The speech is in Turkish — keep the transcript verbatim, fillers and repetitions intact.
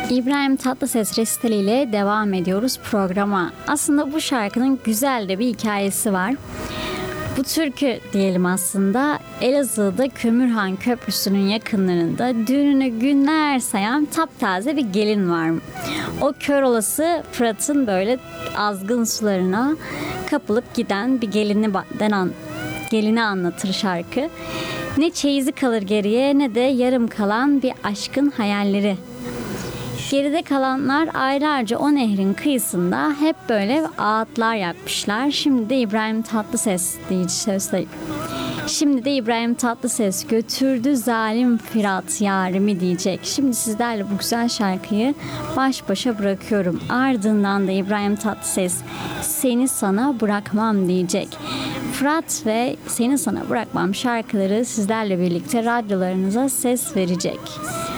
İbrahim Tatlıses resitaliyle devam ediyoruz programa. Aslında bu şarkının güzel de bir hikayesi var. Bu türkü diyelim aslında Elazığ'da Kömürhan Köprüsü'nün yakınlarında düğününü günler sayan taptaze bir gelin var. O kör olası Fırat'ın böyle azgın sularına kapılıp giden bir gelini denen gelini anlatır şarkı. Ne çeyizi kalır geriye ne de yarım kalan bir aşkın hayalleri. Geride kalanlar aylarca o nehrin kıyısında hep böyle ağıtlar yakmışlar. Şimdi de İbrahim Tatlıses diyeceğiz. Şimdi de İbrahim Tatlıses götürdü zalim Fırat yarimi diyecek. Şimdi sizlerle bu güzel şarkıyı baş başa bırakıyorum. Ardından da İbrahim Tatlıses seni sana bırakmam diyecek. Fırat ve seni sana bırakmam şarkıları sizlerle birlikte radyolarınıza ses verecek.